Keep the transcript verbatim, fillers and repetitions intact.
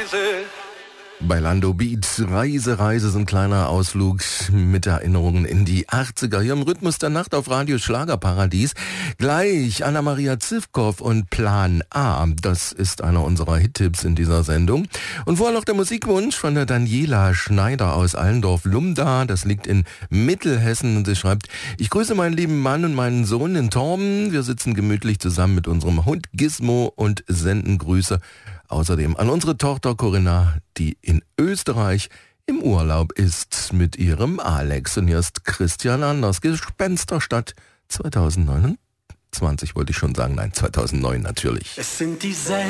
Reise. Bei Lando Beat, Reise, Reise, so ein kleiner Ausflug mit Erinnerungen in die achtziger. Hier im Rhythmus der Nacht auf Radio Schlagerparadies. Gleich Anna-Maria Zivkow und Plan A. Das ist einer unserer Hit-Tipps in dieser Sendung. Und vorher noch der Musikwunsch von der Daniela Schneider aus Allendorf-Lumda. Das liegt in Mittelhessen und sie schreibt: Ich grüße meinen lieben Mann und meinen Sohn in Torben. Wir sitzen gemütlich zusammen mit unserem Hund Gizmo und senden Grüße außerdem an unsere Tochter Corinna, die in Österreich im Urlaub ist mit ihrem Alex. Und hier ist Christian Anders, Gespensterstadt zweitausendneunundzwanzig wollte ich schon sagen, nein, zweitausendneun natürlich. Es sind dieselben